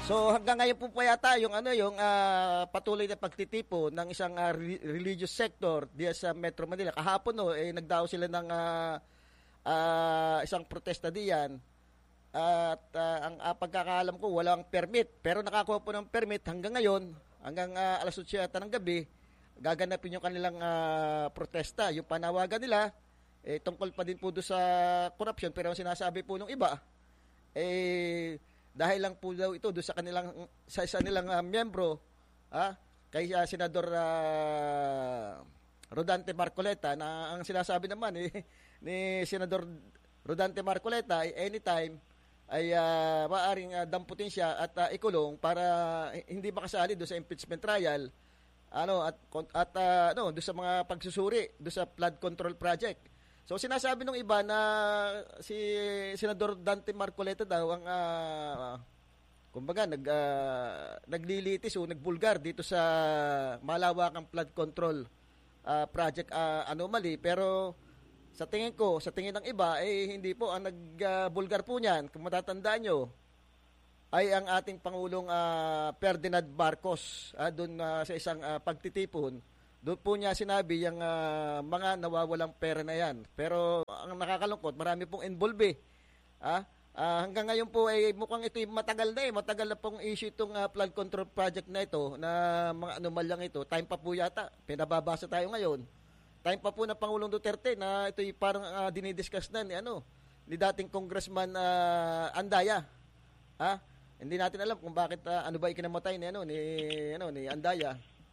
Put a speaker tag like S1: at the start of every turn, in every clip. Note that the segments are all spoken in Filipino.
S1: So hanggang ngayon po pa yata yung patuloy na pagtitipo ng isang religious sector diyan sa Metro Manila. Kahapon nagdao sila ng isang protesta diyan. At ang pagkakaalam ko walang permit, pero nakakuha po ng permit hanggang ngayon, hanggang alas 8 yata ng gabi, gaganapin yung kanilang protesta. Yung panawagan nila tungkol pa din po doon sa corruption, pero ang sinasabi po ng iba dahil lang po daw ito doon sa isa nilang miyembro, kay Senador Rodante Marcoleta, na ang sinasabi naman ni Senador Rodante Marcoleta ay anytime ay maaaring damputin siya at ikulong para hindi makasali doon sa impeachment trial doon sa mga pagsusuri doon sa flood control project. So sinasabi ng iba na si Senador Dante Marcoleta daw ang naglilitis o nagbulgar dito sa malawakang flood control project anomaly, pero sa tingin ng iba hindi po ang nagbulgar po niyan, kung matatandaan nyo, ay ang ating Pangulong Ferdinand Marcos doon sa isang pagtitipon. Doon po niya sinabi yung mga nawawalang pera na yan. Pero ang nakakalungkot, marami pong involved hanggang ngayon po mukhang ito matagal na pong issue itong flood control project na ito, na mga anomalyang ito. Time pa po yata, pinababasa tayo ngayon. Time pa po na Pangulong Duterte na ito parang dinidiscuss na ni dating Congressman Andaya. Hindi natin alam kung bakit ano ba ikinamatay ni Andaya.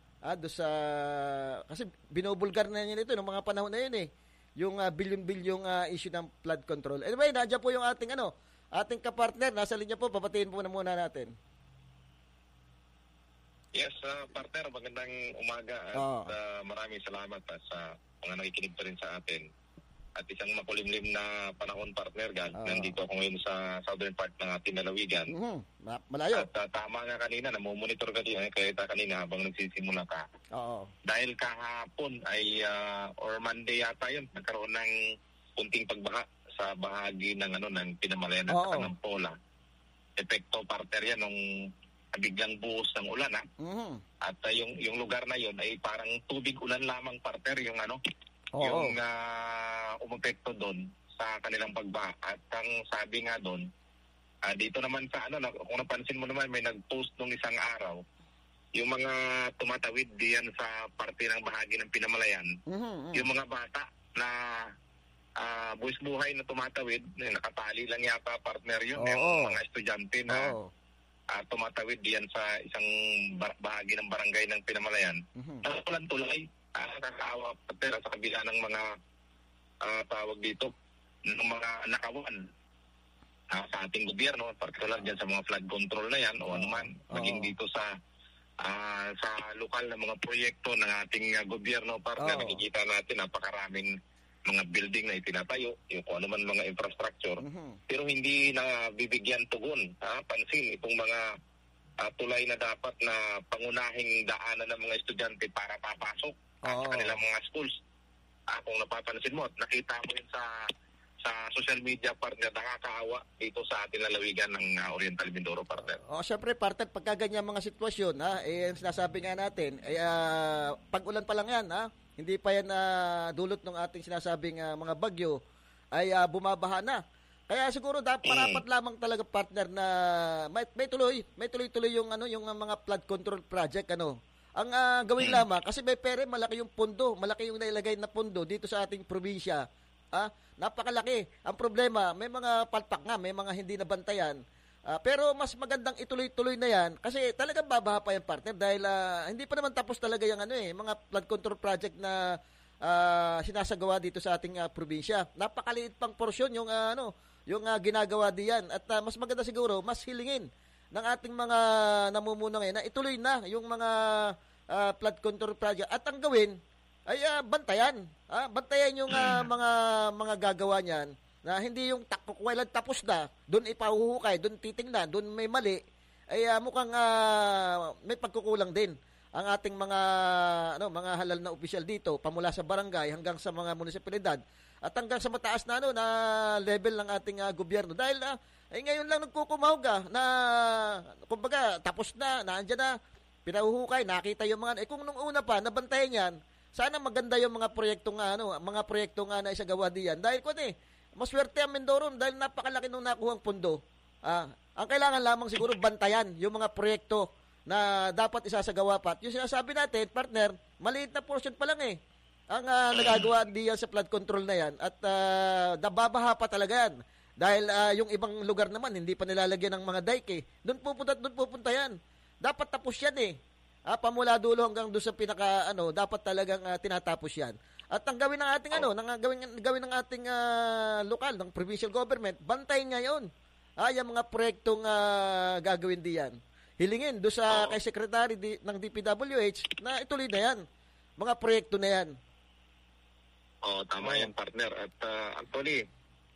S1: Kasi binubulgar na niya ito ng mga panahon na yun yung bilyon-bilyong issue ng flood control. Anyway, nandiyan po yung ating kapartner, nasa linya po, papatiin po muna natin.
S2: Yes, partner, magandang umaga at maraming salamat sa mga nakikinig pa rin sa atin. At isang makulimlim na panahon, partner, nandito ako ngayon sa southern part ng ating lalawigan.
S1: Malayo.
S2: At tama nga kanina, namumonitor ka din, kaya kanina habang nagsisimula ka. Dahil kahapon ay, or Monday yata yun, nagkaroon ng kunting pagbaha sa bahagi ng Pinamalayan at ng Pola. Epekto, partner, yan nung biglang buhos ng ulan at yung lugar na yon ay parang tubig ulan lamang, partner, yung yung umepekto doon sa kanilang pagbaha. At ang sabi nga doon, dito naman sa kung napansin mo naman, may nag-post nung isang araw yung mga tumatawid diyan sa parte ng bahagi ng Pinamalayan, yung mga bata na buwis buhay na tumatawid, nakatali lang yata, partner, yun, yung mga estudyante na tumatawid diyan sa isang bahagi ng barangay ng Pinamalayan. Walang tulay. Nakakaawa, partner, sa kabila ng mga tawag dito, ng mga nakawan sa ating gobyerno, particular dyan sa mga flood control na yan o anuman, maging dito sa lokal na mga proyekto ng ating gobyerno, partner, nakikita natin napakaraming mga building na itinatayo, yung kung ano man mga infrastructure, pero hindi na bibigyan tugon, pansin itong mga tulay na dapat na pangunahing daanan ng mga estudyante para papasok sa kanilang mga schools. Kung napapansin mo at nakita mo yun sa social media, partner, nakakaawa dito sa ating lalawigan ng Oriental Mindoro, partner.
S1: Siyempre, partner, pagka ganyan mga sitwasyon, sinasabi nga natin, pag-ulan pa lang yan, hindi pa yan dulot ng ating sinasabing mga bagyo, ay bumabaha na. Kaya siguro dapat lamang talaga, partner, na may tuloy-tuloy yung mga flood control project Ang gawin lamang, kasi may pere, malaki yung pondo, malaki yung nailagay na pondo dito sa ating probinsya. Napakalaki. Ang problema, may mga palpak nga, may mga hindi nabantayan. Pero mas magandang ituloy-tuloy na yan kasi talagang babaha pa yan, partner, dahil hindi pa naman tapos talaga yung mga flood control project na sinasagawa dito sa ating probinsya. Napakaliit pang porsyon yung ginagawa diyan, at mas maganda siguro mas hilingin ng ating mga namumuno ngayon na ituloy na yung mga flood control project, at ang gawin ay bantayan. Bantayan yung mga gagawa niyan, na hindi yung kailan tapos na, doon ipahuhukay, doon titingnan, doon may mali, ay mukhang may pagkukulang din ang ating mga halal na opisyal dito, pamula sa barangay hanggang sa mga munisipalidad at hanggang sa mataas na na level ng ating gobyerno, dahil Ngayon lang nagkukumahog na kumbaga tapos na, nandiyan na, pinahuhukay, nakita yung mga kung nung una pa nabantayan yan, sana maganda yung mga proyektong na isagawa diyan dahil maswerte ang Mindoro dahil napakalaki nung nakuhang pondo. Ang kailangan lamang siguro bantayan yung mga proyekto na dapat isasagawa pa. At yung sinasabi natin, partner, maliit na portion pa lang ang nagagawa diyan sa flood control na yan at nababaha pa talaga yan. Dahil yung ibang lugar naman, hindi pa nilalagyan ng mga dike Doon pupunta yan. Dapat tapos yan pamula dulo hanggang doon sa pinaka dapat talagang tinatapos yan. At ang gawin ng ating gawin ng ating lokal ng provincial government, bantayin niya 'yon. Yung mga proyektong gagawin diyan. Hilingin do sa kay secretary ng DPWH na ituloy na 'yan. Mga proyekto na 'yan.
S2: Tama yan, partner. At actually,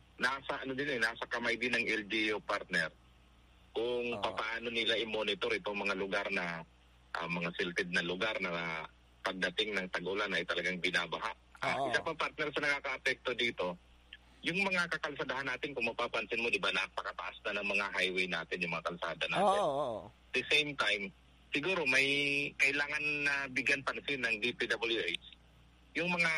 S2: nasa kamay din ng LGU, partner, kung paano nila i-monitor itong mga lugar na mga silted na lugar na pagdating ng tag-ulan ay talagang binabaha. Isa pa, partner, sa nakaka-apekto dito, yung mga kakalsadahan natin, kung mapapansin mo, di ba, napakataas na ng mga highway natin, yung mga kalsada natin. At the same time, siguro may kailangan na bigyan pansin ng DPWH yung mga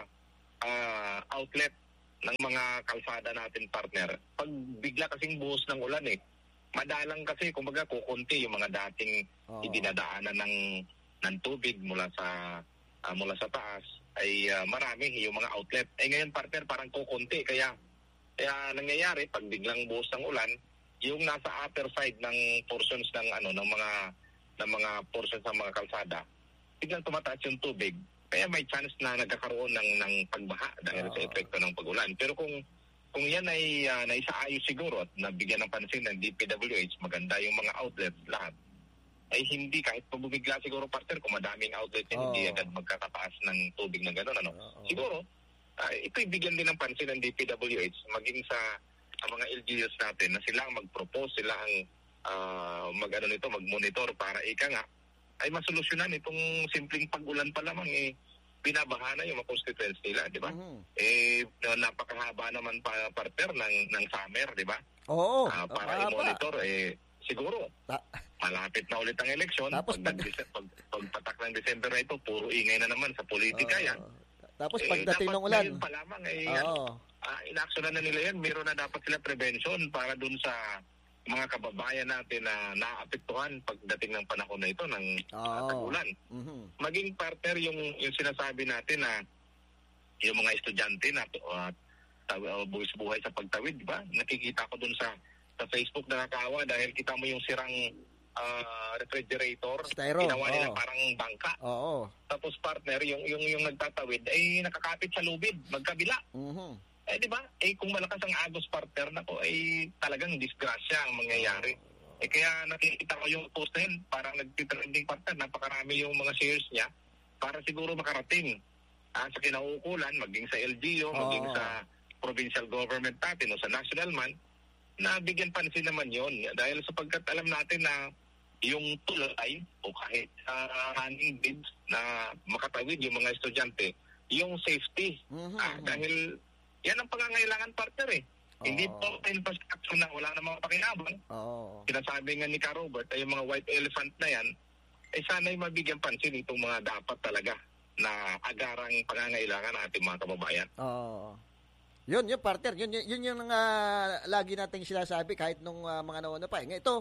S2: outlet ng mga kalsada natin, partner. Pag bigla kasing buhos ng ulan madalang kasi, kumbaga, kukunti yung mga dating idinadaanan ng tubig mula sa taas ay marami yung mga outlet. Ngayon, partner, parang kukunti. Kaya nangyayari, pag biglang buhos ng ulan, yung nasa upper side ng portions ng mga portions ng mga kalsada, biglang tumataas yung tubig. Kaya may chance na nagkakaroon ng pagbaha dahil sa epekto ng pag-ulan. Pero kung yan ay naisaayos siguro at nabigyan ng pansin ng DPWH, maganda yung mga outlets lahat, ay hindi, kahit pabubigla siguro, partner, kung madaming outlet hindi agad magkakataas ng tubig na gano'n. Siguro, ito'y bigyan din ng pansin ng DPWH, maging sa mga LGUs natin, na sila ang mag-propose, sila ang mag-monitor para ay masolusyonan itong simpleng pag-ulan pa lamang binabaha na yung mga constituents nila, di ba? Napakahaba naman partner ng summer, di ba? Para i-monitor, siguro, malapit na ulit ang eleksyon. Pagpatak ng December na ito, puro ingay na naman sa politika yan.
S1: Tapos pagdating ng ulan.
S2: Dapat pa lamang inaksyonan na nila yan. Meron na dapat sila prevention para dun sa mga kababayan natin na naapektuhan pagdating ng panahon na ito ng tag-ulan. Maging partner yung sinasabi natin na yung mga estudyante na buhay sa pagtawid, di ba? Nakikita ko dun sa Facebook, nakakaawa dahil kita mo yung sirang refrigerator, ginawa nila parang bangka. Tapos, partner, yung nagtatawid ay nakakapit sa lubid, magkabila. Di ba? Kung malakas ang agos, partner, na po, talagang disgrasya ang mangyayari. Kaya nakikita ko yung post na yun, parang nagtitrending, partner, napakarami yung mga shares niya para siguro makarating sa kinauukulan, maging sa LGU, maging sa provincial government natin o sa national man, na bigyan pansin naman yon dahil sapagkat alam natin na yung tulay o kahit hanging bridge na makatawid yung mga estudyante, yung safety. Dahil yan ang pangangailangan, partner Hindi po infrastructure na wala namang pakinabang. Sinasabi nga ni Ka Robert ay yung mga white elephant na yan, sana'y mabigyan pansin itong mga dapat talaga na agarang pangangailangan ng ating mga kababayan.
S1: Yun partner, yun yung lagi nating sinasabi kahit nung mga nauna pa. Ito,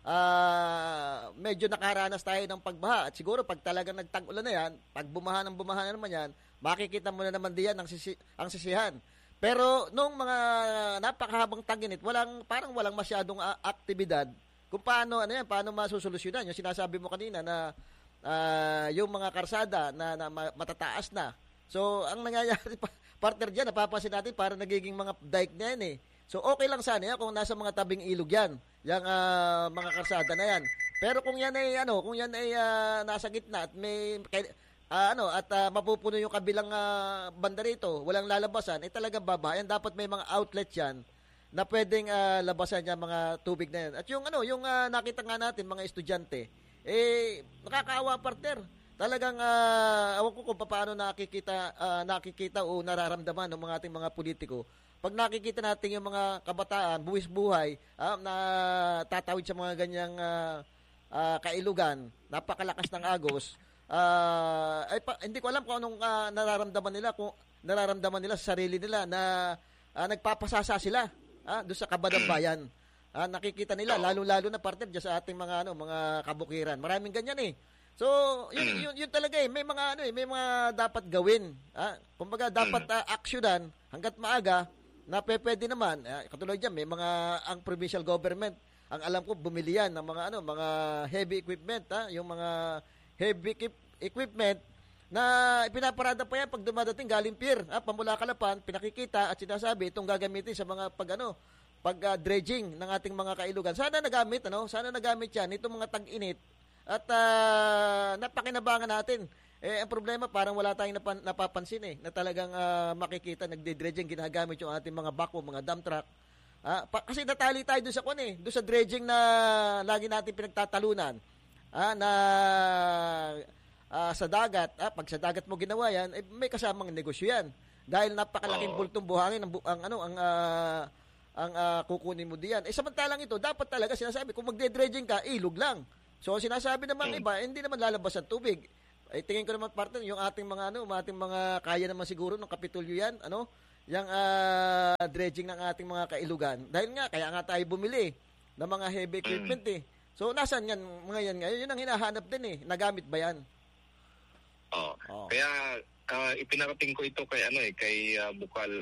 S1: medyo nakaranas tayo ng pagbaha at siguro pag talagang nagtag-ulan na yan, pag bumaha na naman yan, makikita mo na naman diyan ang sisihan. Pero nung mga napakahabang tag-init, parang walang masyadong aktibidad kung paano masusolusyonan. Yung sinasabi mo kanina na yung mga karsada na matataas na. So, ang nangyayari partner dyan, napapansin natin para nagiging mga dike na yan So, okay lang sana yan kung nasa mga tabing ilog yan, yung mga karsada na yan. Pero kung yan ay nasa gitna at may mapupuno yung kabilang banda rito, walang lalabasan, talaga babayan. Dapat may mga outlet yan na pwedeng labasan yung mga tubig na yan. At yung nakita nga natin mga estudyante, nakakaawa, partner. Talagang awan ko kung paano nakikita o nararamdaman ng mga ating mga politiko. pag nakikita natin yung mga kabataan, buwis buhay, na tatawid sa mga ganyang kailugan, napakalakas ng agos, hindi ko alam kung anong nararamdaman nila sa sarili nila na nagpapasasa sila doon sa kabadang bayan. Nakikita nila, lalo-lalo na partner dyan sa ating mga kabukiran. Maraming ganyan eh. So, yun talaga eh. May mga dapat gawin. Kumbaga, dapat aksyonan hanggat maaga na pwede naman. Katulad dyan, may ang provincial government, ang alam ko, bumili yan ng mga heavy equipment, yung mga heavy equipment na pinaparada pa yan pag dumadating galing pier, pamula Kalapan, pinakikita at sinasabi itong gagamitin sa mga pag-dredging ng ating mga kailugan. Sana nagamit yan itong mga tag-init at napakinabangan natin. Ang problema, parang wala tayong napapansin na talagang makikita, nagde-dredging, ginagamit yung ating mga backhoe, mga dump truck. Kasi natali tayo doon sa doon sa dredging na lagi natin pinagtatalunan. Sa dagat, pag sa dagat mo ginawa yan, may kasamang negosyo yan. Dahil napakalaking bultong buhangin ang kukunin mo diyan. Samantalang ito, dapat talaga sinasabi, kung magde-dredging ka, ilog lang. So sinasabi naman iba, hindi naman lalabas ang tubig. Tingin ko naman partner, yung ating mga kaya naman siguro ng Kapitolyo yan, yung dredging ng ating mga kailugan. Dahil nga, kaya nga tayo bumili ng mga heavy equipment eh. So nasaan yan, mga yan ngayon? Yun ang hinahanap din eh. Nagamit ba yan?
S2: Kaya ipinarating ko ito kay Bukal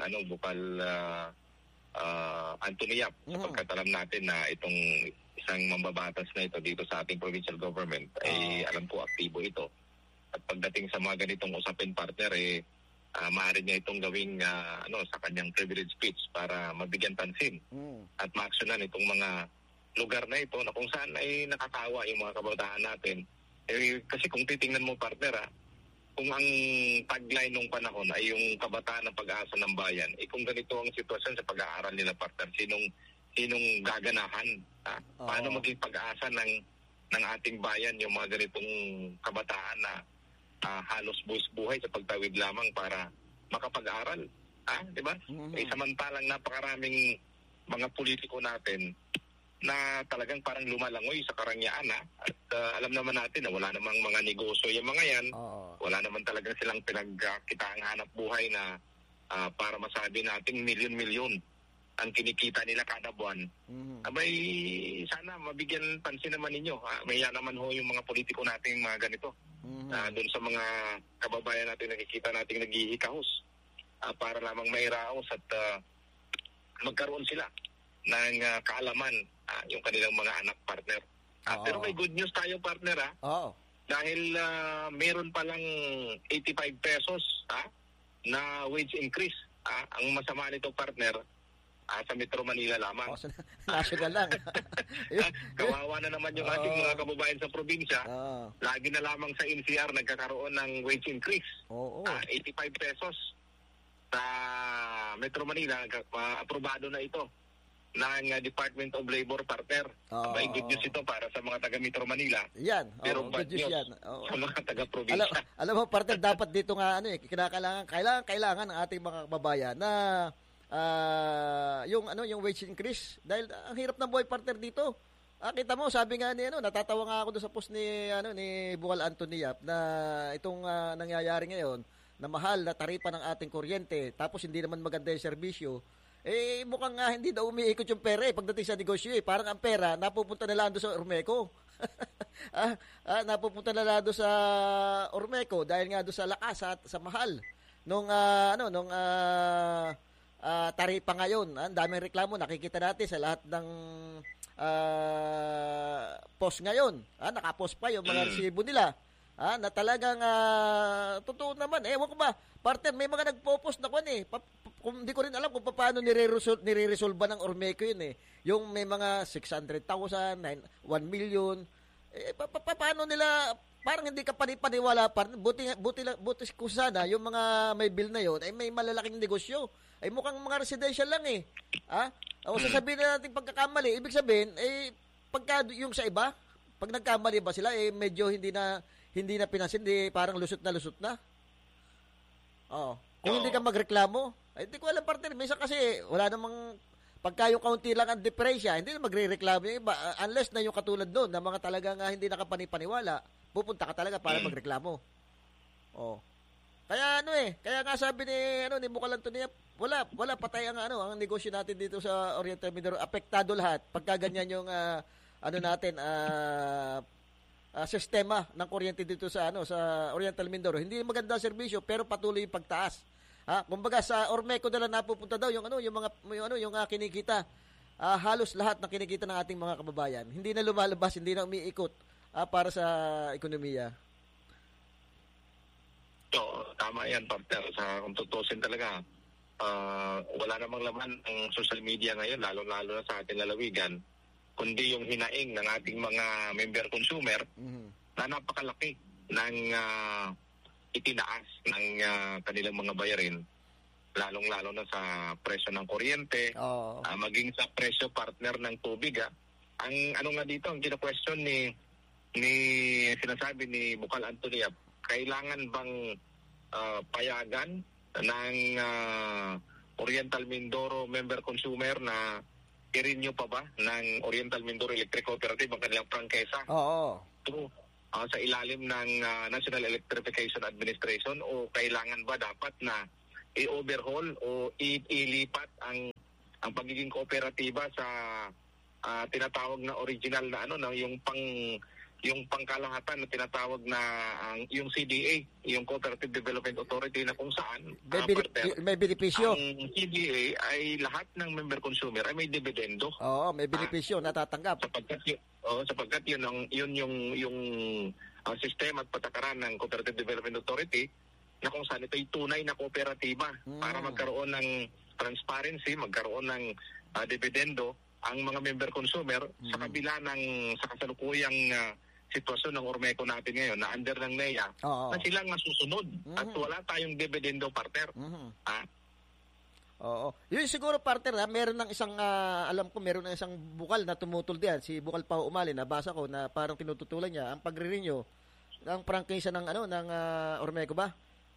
S2: Anthony Yap, sapagkat alam natin na itong isang mambabatas na ito dito sa ating provincial government ay alam ko aktibo ito. At pagdating sa mga ganitong usapin partner maaari niya itong gawing sa kanyang privilege speech para mabigyan pansin at maaksyonan itong mga lugar na ito na kung saan ay nakakawa yung mga kabataan natin. Kasi kung titingnan mo partner kung ang tagline nung panahon ay yung kabataan ng pag-asa ng bayan, kung ganito ang sitwasyon sa pag-aaral nila partner, sinong gaganahan? Paano maging pag-asa ng ating bayan yung mga ganitong kabataan na halos buwis buhay sa pagtawid lamang para makapag-aral? Di ba? Samantalang napakaraming mga politiko natin na talagang parang lumalangoy sa karangyaan at alam naman natin na wala namang mga negosyo yung mga yan. Wala naman talagang silang pinagkitaang hanap buhay na para masabi nating milyon-milyon ang kinikita nila kada buwan. Abay, sana mabigyan pansin naman ninyo. May naman ho yung mga politiko natin mga ganito. Doon sa mga kababayan natin nakikita natin naghihikahos para lamang mairaos at magkaroon sila ng kaalaman yung kanilang mga anak partner. Pero may good news tayo partner dahil meron palang 85 pesos na wage increase. Ang masama nito partner sa Metro Manila lamang.
S1: National lang.
S2: Kawawa na naman yung ating mga kababayan sa probinsya. Lagi na lamang sa NCR nagkakaroon ng wage increase. 85 pesos sa Metro Manila. Aprobado na ito ng Department of Labor partner. May good news ito para sa mga taga Metro Manila.
S1: Yan.
S2: Pero bad news yan. Sa mga taga probinsya.
S1: Alam mo partner, dapat dito nga kailangan ng ating mga kababayan na yung wage increase dahil ang hirap ng buhay partner dito. Kita mo, sabi nga ni natatawa nga ako doon sa post ni Bukal Anthony Yap na itong nangyayari ngayon na mahal na taripa ng ating kuryente tapos hindi naman maganda yung serbisyo. Mukhang hindi daw umiikot yung pera pagdating sa negosyo Parang ang pera napupunta na lang doon sa Ormeco. Napupunta na lang doon sa Ormeco dahil nga doon sa lakas at sa mahal nung taripa ngayon. Ang daming reklamo nakikita natin sa lahat ng post ngayon. Nakapost pa yung mga resibo nila. Na talagang totoo naman. Ewan ko ba, partner, may mga nagpo-post na hindi ko rin alam kung paano nire-resolve ng Ormeco yun Yung may mga 600,000, 1 million. Paano nila, parang hindi ka panipaniwala pa. Buti ko sana, yung mga may bill na yun, may malalaking negosyo. Mukhang mga residential lang O sasabihin na natin pagkakamali, ibig sabihin, pagka yung sa iba, pag nagkamali ba sila, medyo hindi na pinansin, parang lusot na. Kung hindi ka magreklamo, Ay, hindi ko alam, partner. Minsan kasi, wala namang, pagka yung kaunti lang ang diferensya, hindi na magre-reklamo yung iba. Unless na yung katulad doon, na mga talagang hindi nakapanipaniwala, pupunta ka talaga para magreklamo. Oh. Kaya kaya nga sabi ni Bukal Antonio, wala patay ang ang negosyo natin dito sa Oriental Mindoro. Apektado lahat pagka ganyan yung sistema ng kuryente dito sa sa Oriental Mindoro. Hindi maganda ang serbisyo pero patuloy yung pagtaas. Kumbaga sa Ormeco na lang napupunta daw yung kinikita. Halos lahat ng kinikita ng ating mga kababayan. Hindi na lumalabas, hindi na umiikot para sa ekonomiya.
S2: So, tama yan, partner. Kung tutusin talaga, wala namang laman ang social media ngayon, lalo-lalo na sa ating lalawigan, kundi yung hinaing ng ating mga member consumer na napakalaki ng itinaas ng kanilang mga bayarin, lalong-lalo na sa presyo ng kuryente, maging sa presyo, partner, ng tubig. Ang nga dito, ang kina-question ni sinasabi ni Bukal Antonio, kailangan bang payagan ng Oriental Mindoro member consumer na i-renew pa ba ng Oriental Mindoro Electric Cooperative ang kanilang prangkesa?
S1: Oo.
S2: Sa ilalim ng National Electrification Administration, o kailangan ba dapat na i-overhaul o ilipat ang pagiging kooperatiba sa tinatawag na original na yung pangkalahatan na tinatawag na yung CDA, yung Cooperative Development Authority, na kung saan
S1: may benepisyo.
S2: Ang CDA ay lahat ng member consumer ay may dividendo.
S1: Oo, may benepisyo natatanggap.
S2: Sapagkat yun yung sistema at patakaran ng Cooperative Development Authority, na kung saan ito'y tunay na kooperatiba para magkaroon ng transparency, magkaroon ng dividendo ang mga member consumer sa kabila ng sa kasalukuyang sitwasyon ng Ormeco natin ngayon na under ng NEA, na silang masusunod at wala tayong dividendo, partner.
S1: Oo. Yun siguro, partner, meron ng isang alam ko meron ng isang bukal na tumutol diyan, si Bukal Pao Umali, nabasa ko na parang tinututulan niya ang pagre-renew ng prangkisa ng Ormeco ba?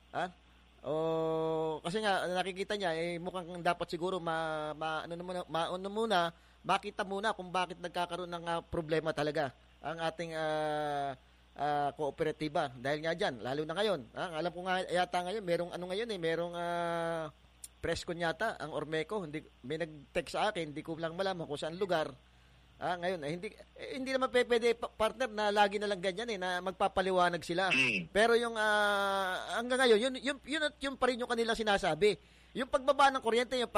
S1: Kasi nga nakikita niya mukhang dapat siguro makita muna kung bakit nagkakaroon ng problema talaga ang ating kooperatiba. Dahil nga dyan, lalo na ngayon. Alam ko nga yata ngayon, merong press con yata, ang Ormeco. May nag-text sa akin, hindi ko lang malaman kung saan lugar. Ngayon, hindi naman pwede, partner, na lagi na lang ganyan na magpapaliwanag sila. Pero yung hanggang ngayon, yun pa rin yung kanilang sinasabi. Yung pagbaba ng kuryente, yung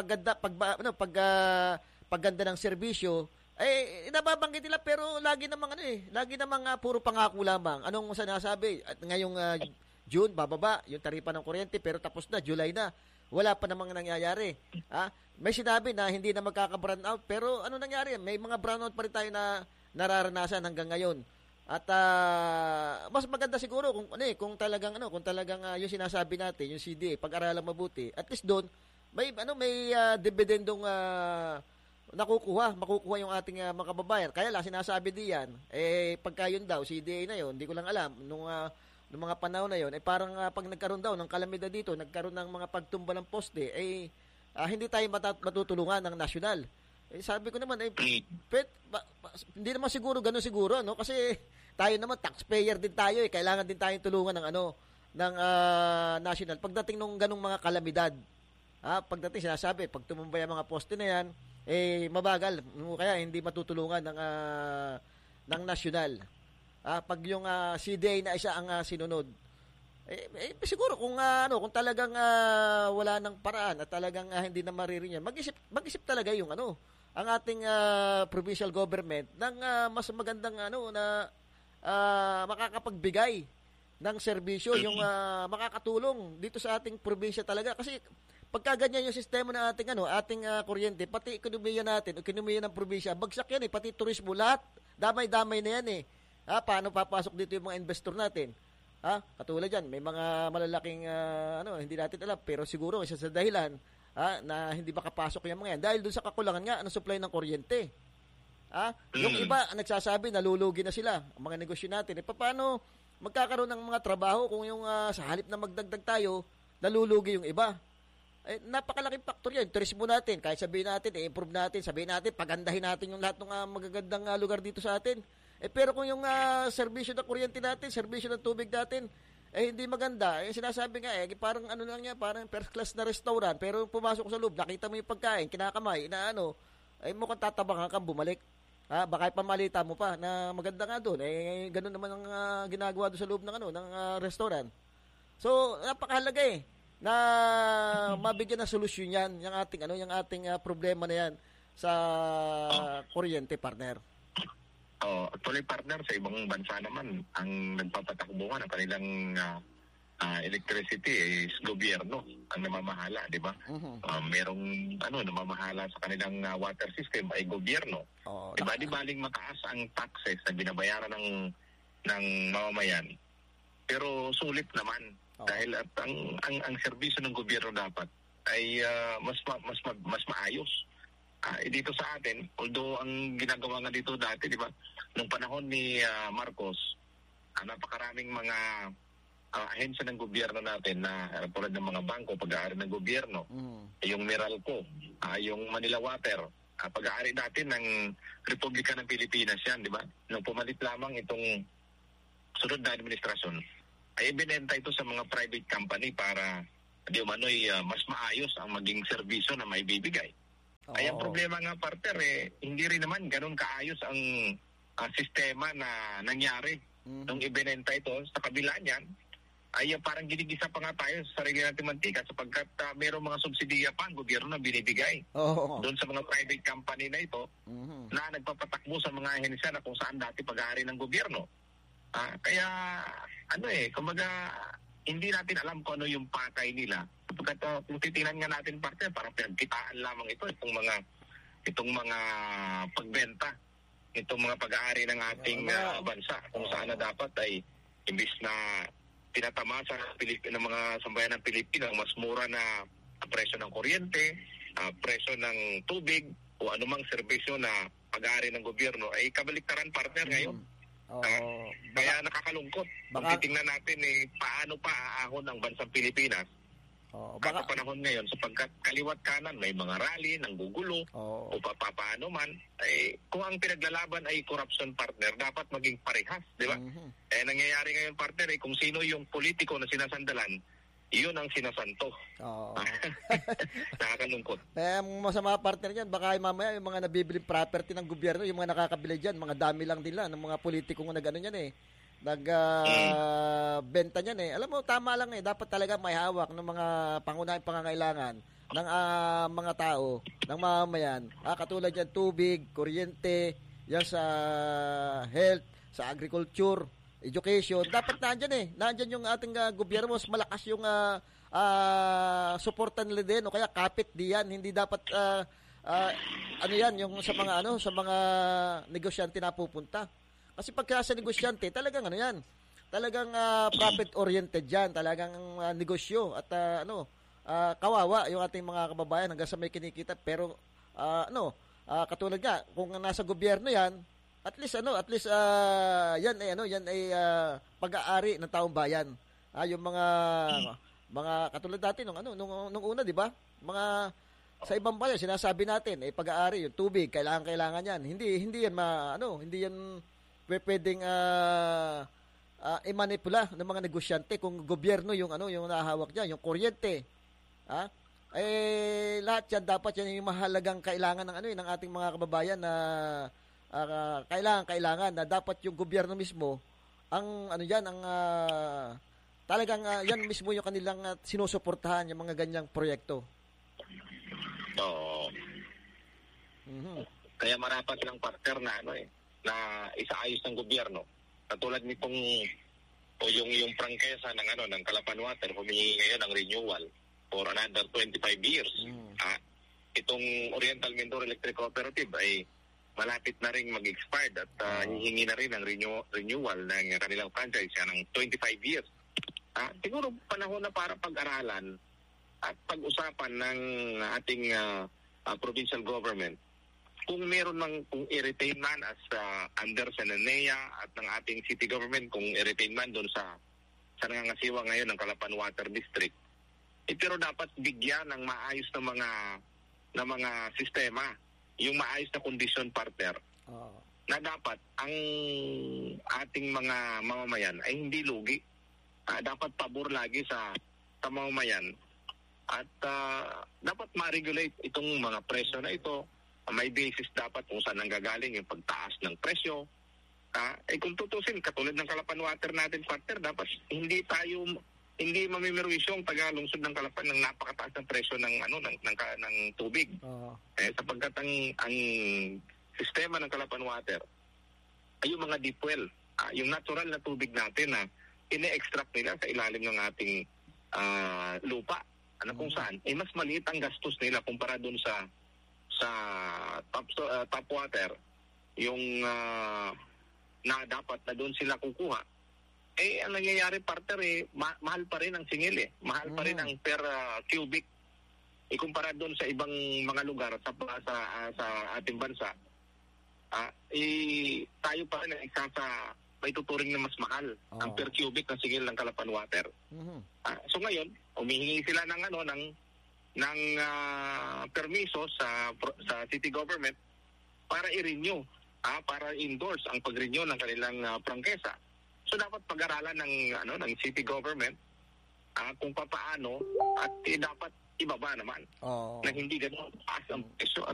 S1: pagganda ng serbisyo, nababanggit nila pero lagi namang puro pangako lamang. Anong sinasabi? At ngayong June, bababa yung taripa ng kuryente pero tapos na, July na. Wala pa namang nangyayari. May sinabi na hindi na magkaka-brown out pero ano nangyari? May mga brown out pa rin tayo na nararanasan hanggang ngayon. At mas maganda siguro kung talagang yung sinasabi natin, yung CDA, pag-aralan mabuti. At least doon may dividendong makukuha yung ating mga kababayan. Kaya lang sinasabi diyan, pagka yun daw, CDA na yun, hindi ko lang alam, nung mga panahon na yun, parang pag nagkaroon daw ng kalamidad dito, nagkaroon ng mga pagtumba ng poste, hindi tayo matutulungan ng nasyonal. Sabi ko naman, hindi naman siguro, no? Kasi tayo naman, taxpayer din tayo, kailangan din tayong tulungan ng national. Pagdating nung ganung mga kalamidad, pagdating sinasabi, pag tumumbay ang mga poste na yan, mabagal, kaya hindi matutulungan ng nasyonal. Pag yung CDA na isa ang sinunod, siguro kung talagang wala ng paraan at talagang hindi na maririnig, mag-isip talaga yung ang ating provincial government ng mas magandang na makakapagbigay ng serbisyo, yung makakatulong dito sa ating probinsya talaga. Kasi pagka ganyan yung sistema ng ating kuryente, pati ekonomiya natin, ekonomiya ng probinsya, bagsak yan pati turismo, lahat, damay-damay na yan paano papasok dito yung mga investor natin? Katulad dyan, may mga malalaking, hindi natin alam, pero siguro isa sa dahilan, na hindi makapasok yung mga yan, dahil doon sa kakulangan nga, ng supply ng kuryente. Yung iba, nagsasabi, nalulugi na sila, ang mga negosyo natin. Paano magkakaroon ng mga trabaho kung yung sa halip na magdagdag tayo, nalulugi yung iba? napakalaking factor yan. Turismo natin, kahit sabihin natin, improve natin, sabihin natin, pagandahin natin yung lahat ng magagandang lugar dito sa atin. Pero kung yung serbisyo ng kuryente natin, serbisyo ng tubig natin, hindi maganda. Sinasabi nga, parang ano lang yan, parang first class na restaurant, pero pumasok sa loob, nakita mo yung pagkain, kinakamay, mukhang tatabang kang bumalik. Baka pamalita mo pa na maganda nga doon. Ganun naman ang ginagawa doon sa loob ng ng restaurant. So, napakahalaga na mabigyan ng solusyon yan, yung ating problema na yan sa kuryente, partner.
S2: Actually, partner, sa ibang bansa naman, ang nagpapatakbuhan ng kanilang electricity is gobyerno ang namamahala, di ba? Merong namamahala sa kanilang water system ay gobyerno. Diba? Di baling mataas ang taxes na binabayaran ng mamamayan. Pero sulit naman dahil at ang serbisyo ng gobyerno dapat ay mas maayos. Dito sa atin, although ang ginagawa nga dito dati, di ba, nung panahon ni Marcos, napakaraming mga ahensya ng gobyerno natin na tulad ng mga bangko, pag-aari ng gobyerno, yung Meralco, yung Manila Water, pag-aari natin ng Republika ng Pilipinas yan, di ba? Nung pumalit lamang itong sunod na administrasyon, ay ibinenta ito sa mga private company para di umano'y mas maayos ang maging serbisyo na may bibigay. Ay ang problema nga, partner, hindi rin naman ganun kaayos ang sistema na nangyari nung ibinenta ito. Sa kabila niyan, ay parang ginigisa pa nga tayo sa sarili natin mantika sapagkat mayroong mga subsidiya pa ang gobyerno na binibigay doon sa mga private company na ito na nagpapatakbo sa mga ahensya na kung saan dati pag-aari ng gobyerno. Kaya, kumbaga, hindi natin alam kung ano yung pakay nila. Sapagkat kung titingnan nga natin, partner, parang pinagkitaan lamang itong mga pagbenta, itong mga pag-aari ng ating bansa, kung saan na dapat ay imbis na tinatamasa ng mga sambayan ng Pilipino ang mas mura na presyo ng kuryente, presyo ng tubig, o anumang serbisyo na pag-aari ng gobyerno, ay kabaliktaran, partner, ngayon. Kaya nakakalungkot. Kung titingnan natin paano pa aahon ang bansang Pilipinas kada panahon ngayon sapagkat kaliwat kanan may mga rally, nanggugulo o papaano man, kung ang pinaglalaban ay corruption, partner, dapat maging parehas, di ba? Nangyayari ngayon, partner, kung sino yung politiko na sinasandalan, iyon ang sinasanto. Nakakalungkot.
S1: Masama, partner yan, baka mamaya yung mga nabibiling property ng gobyerno, yung mga nakakabili dyan, mga dami lang nila ng mga politiko ng nag-ano yan nagbenta niyan Alam mo, tama lang dapat talaga may hawak ng mga pangunahing pangangailangan ng mga tao, ng mamamayan. Katulad yan, tubig, kuryente, yan sa health, sa agriculture, education. Dapat nandyan yung ating gobyerno, mas malakas yung suportan nila din o kaya kapit diyan. Hindi dapat yung sa mga negosyante na pupunta. Kasi pagka sa negosyante, talagang talagang profit-oriented yan, talagang negosyo at kawawa yung ating mga kababayan hanggang sa may kinikita. Pero katulad nga, kung nasa gobyerno yan, at least yan ay pag-aari ng taong bayan. Yung mga katulad dati nung una, di ba? Sa ibang bayan sinasabi natin pag-aari yung tubig, kailangan yan. Hindi yan pwedeng i-manipula ng mga negosyante kung gobyerno yung nahahawak diyan, yung kuryente. Lahat yan dapat yan yung mahalagang kailangan ng ating mga kababayan na kailangan na dapat yung gobyerno mismo ang talagang yan mismo yung kanilang sinusuportahan yung mga ganyang proyekto.
S2: Kaya marapat lang, partner, na isaayos ng gobyerno. Katulad nitong yung prangkesa ng Calapan Water, humingi ngayon ng renewal for another 25 years. Itong Oriental Mindoro Electric Cooperative ay malapit na rin mag-expired at hihingi na rin ng renewal ng kanilang franchise ng 25 years. Siguro panahon na para pag-aralan at pag-usapan ng ating provincial government kung meron kung i-retain man as under sa NEA at ng ating city government, kung i-retain man doon sa nangangasiwa ngayon ng Calapan Water District, pero dapat bigyan ng maayos na mga sistema, yung maayos na kondisyon, partner. Na dapat ang ating mga mamamayan ay hindi lugi. Dapat pabor lagi sa mamamayan at dapat ma-regulate itong mga presyo na ito. May basis dapat kung saan nanggagaling yung pagtaas ng presyo. Kung tutusin, katulad ng Calapan Water natin, partner, dapat hindi mamimirwisyo ang taga-lungsod ng Calapan ng napakataas ng presyo ng tubig. Sapagkat ang sistema ng Calapan Water ay yung mga deep well, yung natural na tubig natin na ine-extract nila sa ilalim ng ating lupa. Kung saan, mas maliit ang gastos nila kumpara dun sa top water, yung na dapat na doon sila kukuha. Ang nangyayari, partner, mahal pa rin ang singil Mahal pa rin ang per cubic. Ikumpara doon sa ibang mga lugar sa ating bansa. Tayo pa rin may tuturing na mas mahal ang per cubic na singil ng Calapan Water. So ngayon, humihingi sila ng permiso sa city government para i-renew, para endorse ang pag-renew ng kanilang prangkesa. So dapat pag-aralan ng city government kung paano at dapat ibaba naman na hindi ganoon taas ang presyo